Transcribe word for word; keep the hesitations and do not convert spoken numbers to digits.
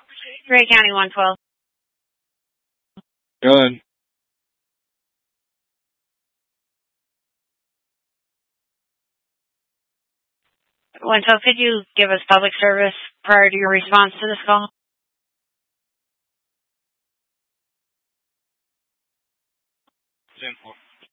Gray County one twelve. Go ahead. one twelve, could you give us public service prior to your response to this call? ten four.